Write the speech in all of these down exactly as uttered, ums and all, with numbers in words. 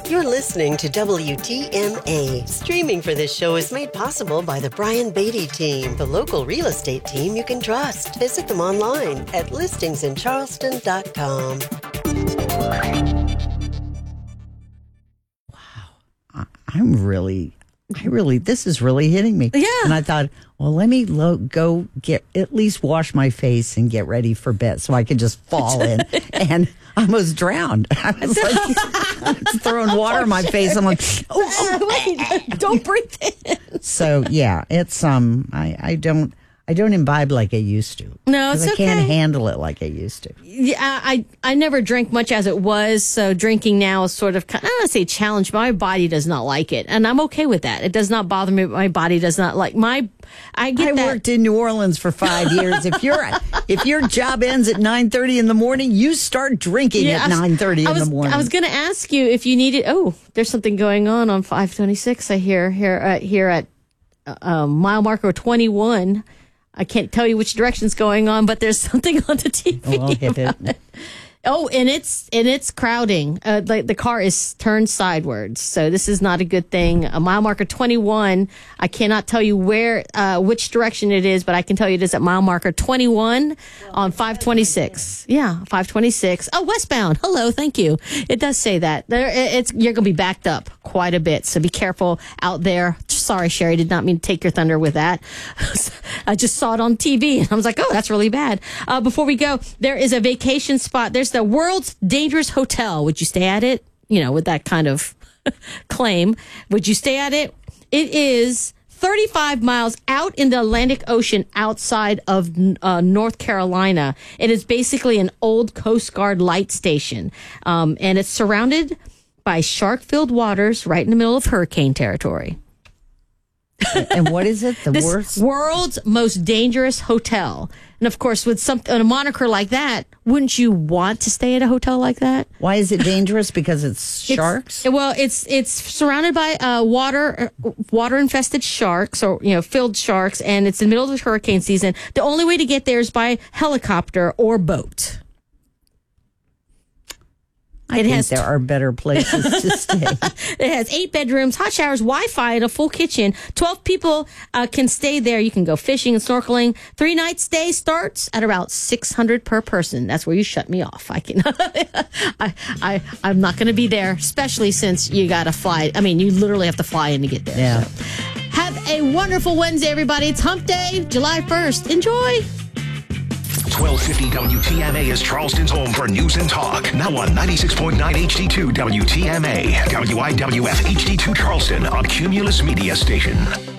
You're listening to W T M A. Streaming for this show is made possible by the Brian Beatty team, the local real estate team you can trust. Visit them online at listings in charleston dot com. Wow. I'm really, I really, this is really hitting me. Yeah. And I thought, well, let me lo- go get, at least wash my face and get ready for bed so I could just fall in. And I almost drowned. I was like, I was throwing water in my face. I'm like, oh, oh. Don't breathe in. So yeah, it's um, I, I don't, I don't imbibe like I used to. No, it's I okay. can't handle it like I used to. Yeah, I I never drank much as it was, so drinking now is sort of, I don't want to say challenge, but my body does not like it, and I'm okay with that. It does not bother me. My body does not like my. I get I that. worked in New Orleans for five years. If your if your job ends at nine thirty in the morning, you start drinking Yeah, at I was- nine thirty I in was, the morning. I was going to ask you if you needed. Oh, there's something going on on five twenty-six. I hear here uh, here at uh, uh, mile marker twenty-one. I can't tell you which direction's going on, but there's something on the T V. Oh, I'll hit it. Oh, and it's and it's crowding. Uh, like the car is turned sideways, so this is not a good thing. A mile marker twenty-one. I cannot tell you where, uh, which direction it is, but I can tell you it is at mile marker twenty-one on five twenty-six. Yeah, five twenty-six. Oh, westbound. Hello, thank you. It does say that. There, it's you're going to be backed up quite a bit, so be careful out there. Sorry, Sherry, did not mean to take your thunder with that. I just saw it on T V, and I was like, oh, that's really bad. Uh, before we go, there is a vacation spot. There's the world's dangerous hotel. Would you stay at it? You know, with that kind of claim. Would you stay at it? It is thirty-five miles out in the Atlantic Ocean outside of uh, North Carolina. It is basically an old Coast Guard light station. Um, and it's surrounded by shark-filled waters right in the middle of hurricane territory. And what is it? The This worst? world's most dangerous hotel. And of course, with some a moniker like that, wouldn't you want to stay at a hotel like that? Why is it dangerous? Because it's sharks? It's, well, it's it's surrounded by uh, water water infested sharks, or you know, filled sharks, and it's in the middle of the hurricane season. The only way to get there is by helicopter or boat. I it think has there are better places to stay. It has eight bedrooms, hot showers, Wi-Fi, and a full kitchen. Twelve people uh, can stay there. You can go fishing and snorkeling. Three night stay starts at about six hundred per person. That's where you shut me off. I can. I, I I'm not going to be there, especially since you got to fly. I mean, you literally have to fly in to get there. Yeah. So. Have a wonderful Wednesday, everybody. It's Hump Day, July first. Enjoy. twelve fifty W T M A is Charleston's home for news and talk. Now on ninety-six point nine H D two W T M A. W I W F H D two Charleston, a Cumulus media station.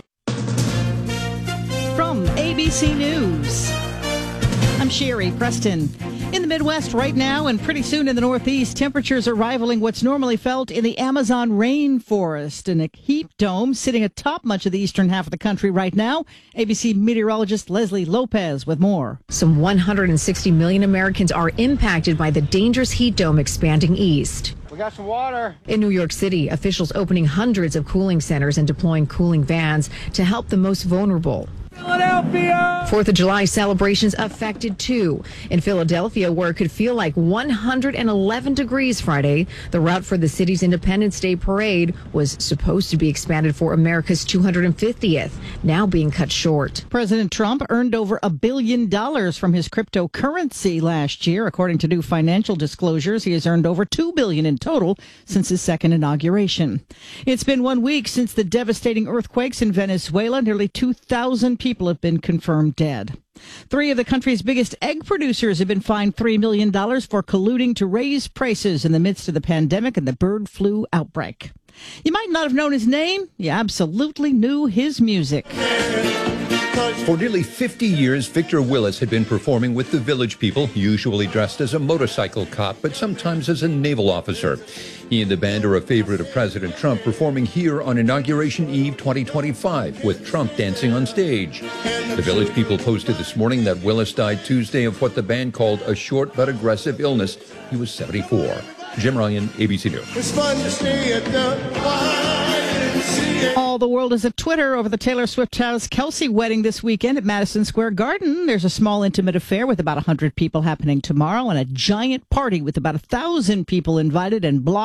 From A B C News, I'm Sherry Preston. In the Midwest right now, and pretty soon in the Northeast, temperatures are rivaling what's normally felt in the Amazon rainforest. And a heat dome sitting atop much of the eastern half of the country right now. A B C meteorologist Leslie Lopez with more. Some one hundred sixty million Americans are impacted by the dangerous heat dome expanding east. We got some water. In New York City, officials opening hundreds of cooling centers and deploying cooling vans to help the most vulnerable. Philadelphia! Fourth of July celebrations affected too. In Philadelphia, where it could feel like one hundred eleven degrees Friday, the route for the city's Independence Day parade was supposed to be expanded for America's two hundred fiftieth, now being cut short. President Trump earned over a billion dollars from his cryptocurrency last year. According to new financial disclosures, he has earned over two billion dollars in total since his second inauguration. It's been one week since the devastating earthquakes in Venezuela. Nearly two thousand people have been confirmed dead. Three of the country's biggest egg producers have been fined three million dollars for colluding to raise prices in the midst of the pandemic and the bird flu outbreak. You might not have known his name. You absolutely knew his music. For nearly fifty years, Victor Willis had been performing with the Village People, usually dressed as a motorcycle cop, but sometimes as a naval officer. He and the band are a favorite of President Trump, performing here on Inauguration Eve twenty twenty-five, with Trump dancing on stage. The Village People posted this morning that Willis died Tuesday of what the band called a short but aggressive illness. He was seventy-four. Jim Ryan, A B C News. It's fun to stay at the Y M C A. All the world is at Twitter over the Taylor Swift Travis Kelce wedding this weekend at Madison Square Garden. There's a small intimate affair with about one hundred people happening tomorrow, and a giant party with about one thousand people invited and blocked.